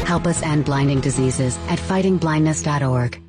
Help us end blinding diseases at fightingblindness.org.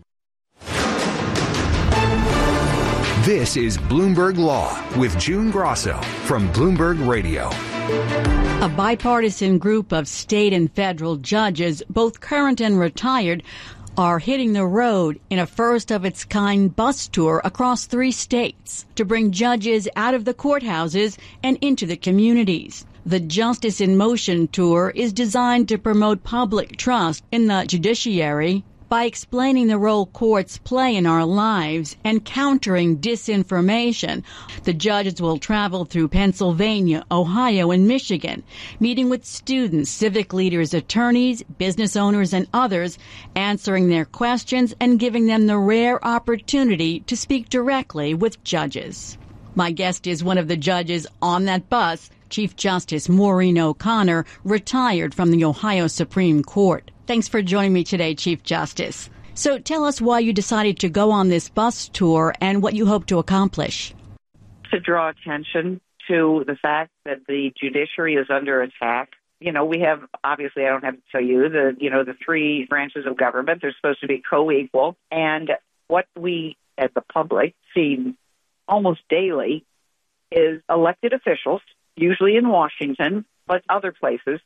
This is Bloomberg Law with June Grosso from Bloomberg Radio. A bipartisan group of state and federal judges, both current and retired, are hitting the road in a first-of-its-kind bus tour across 3 states to bring judges out of the courthouses and into the communities. The Justice in Motion tour is designed to promote public trust in the judiciary by explaining the role courts play in our lives and countering disinformation. The judges will travel through Pennsylvania, Ohio, and Michigan, meeting with students, civic leaders, attorneys, business owners, and others, answering their questions and giving them the rare opportunity to speak directly with judges. My guest is one of the judges on that bus, Chief Justice Maureen O'Connor, retired from the Ohio Supreme Court. Thanks for joining me today, Chief Justice. So tell us why you decided to go on this bus tour and what you hope to accomplish. To draw attention to the fact that the judiciary is under attack. You know, we have, obviously, I don't have to tell you, the 3 branches of government. They're supposed to be co-equal. And what we, as the public, see almost daily is elected officials, usually in Washington, but other places,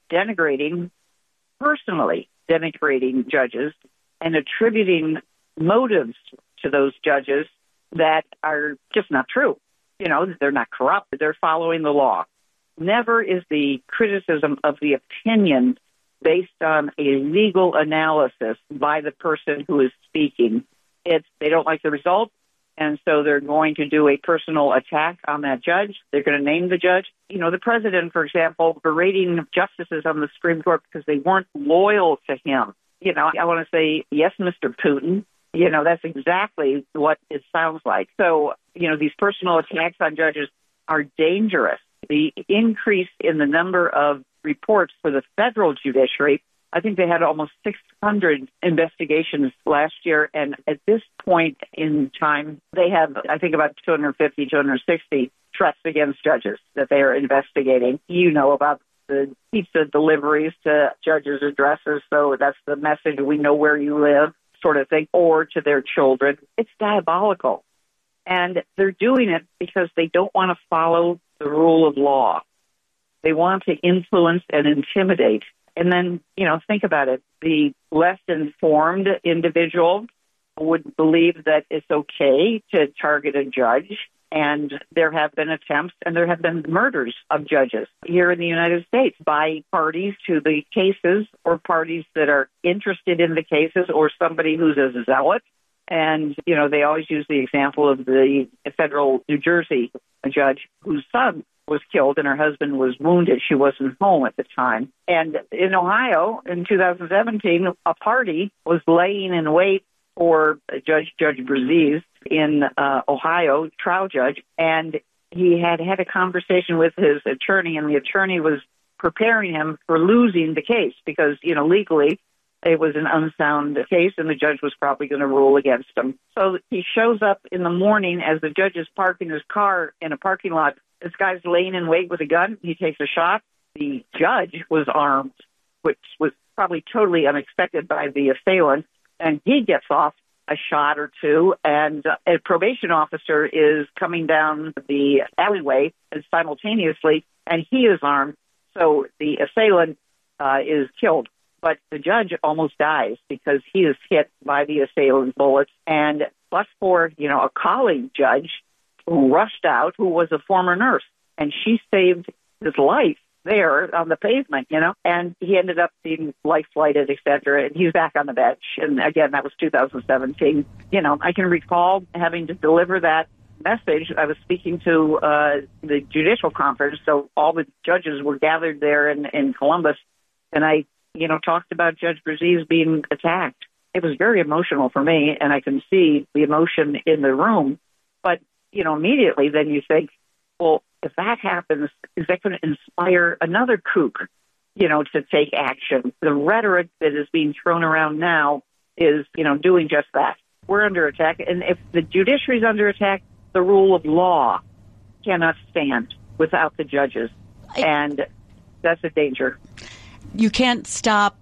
personally denigrating judges and attributing motives to those judges that are just not true. You know, they're not corrupt. They're following the law. Never is the criticism of the opinion based on a legal analysis by the person who is speaking. They don't like the result, and so they're going to do a personal attack on that judge. They're going to name the judge. You know, the president, for example, berating justices on the Supreme Court because they weren't loyal to him. You know, I want to say, yes, Mr. Putin. You know, that's exactly what it sounds like. So, you know, these personal attacks on judges are dangerous. The increase in the number of reports for the federal judiciary, I think they had almost 600 investigations last year. And at this point in time, they have, I think, about 250, 260 threats against judges that they are investigating. You know about the pizza deliveries to judges' addresses. So that's the message, we know where you live, sort of thing, or to their children. It's diabolical. And they're doing it because they don't want to follow the rule of law. They want to influence and intimidate. And then, you know, think about it. The less informed individual would believe that it's okay to target a judge. And there have been attempts and there have been murders of judges here in the United States by parties to the cases or parties that are interested in the cases or somebody who's a zealot. And, you know, they always use the example of the federal New Jersey judge whose son was killed and her husband was wounded. She wasn't home at the time. And in Ohio, in 2017, a party was laying in wait for Judge Breziz in Ohio, trial judge, and he had a conversation with his attorney, and the attorney was preparing him for losing the case because, you know, legally it was an unsound case and the judge was probably going to rule against him. So he shows up in the morning as the judge is parking his car in a parking lot. This guy's laying in wait with a gun. He takes a shot. The judge was armed, which was probably totally unexpected by the assailant, and he gets off a shot or two, and a probation officer is coming down the alleyway and simultaneously, and he is armed. So the assailant is killed, but the judge almost dies because he is hit by the assailant's bullets. And but for, you know, a colleague judge who rushed out, who was a former nurse, and she saved his life there on the pavement, you know, and he ended up being life-flighted, et cetera, and he's back on the bench. And again, that was 2017. You know, I can recall having to deliver that message. I was speaking to the judicial conference, so all the judges were gathered there in Columbus, and I, you know, talked about Judge Breziz being attacked. It was very emotional for me, and I can see the emotion in the room. But, you know, immediately then you think, well, if that happens, is that going to inspire another kook, you know, to take action? The rhetoric that is being thrown around now is, you know, doing just that. We're under attack. And if the judiciary is under attack, the rule of law cannot stand without the judges. And that's a danger. You can't stop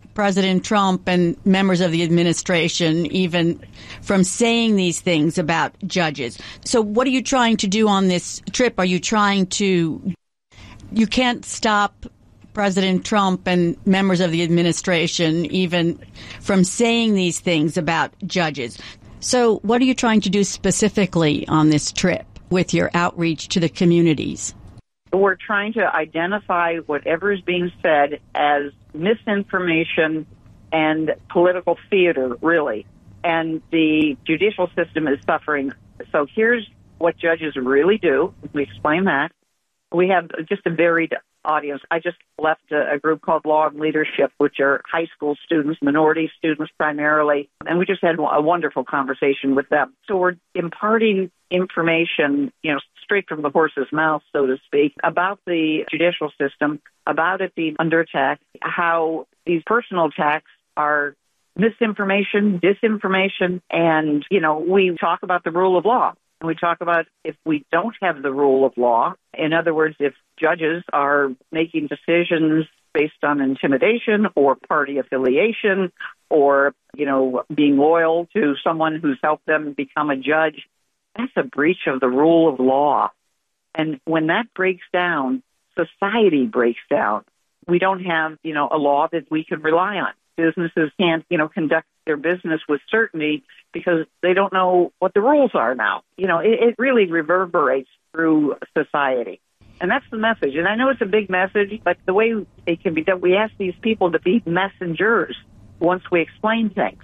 President Trump and members of the administration even from saying these things about judges. So what are you trying to do on this trip? Are you trying to... You can't stop President Trump and members of the administration even from saying these things about judges. So what are you trying to do specifically on this trip with your outreach to the communities? We're trying to identify whatever is being said as misinformation and political theater, really. And the judicial system is suffering. So here's what judges really do. We explain that. We have just a varied audience. I just left a group called Law and Leadership, which are high school students, minority students primarily, and we just had a wonderful conversation with them. So we're imparting information, straight from the horse's mouth, so to speak, about the judicial system, about it being under attack, how these personal attacks are misinformation, disinformation, and, we talk about the rule of law. And we talk about if we don't have the rule of law, in other words, if judges are making decisions based on intimidation or party affiliation or, being loyal to someone who's helped them become a judge, that's a breach of the rule of law. And when that breaks down, society breaks down. We don't have, a law that we can rely on. Businesses can't, conduct their business with certainty because they don't know what the rules are now. It really reverberates through society. And that's the message. And I know it's a big message, but the way it can be done, we ask these people to be messengers once we explain things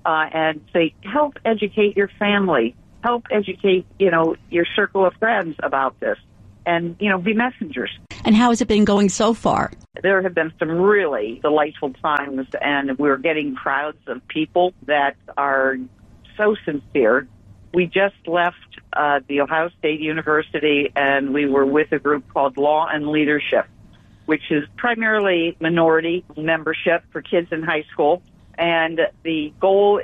and say, help educate your family, help educate, your circle of friends about this and, be messengers. And how has it been going so far? There have been some really delightful times, and we're getting crowds of people that are so sincere. We just left the Ohio State University, and we were with a group called Law and Leadership, which is primarily minority membership for kids in high school. And the goal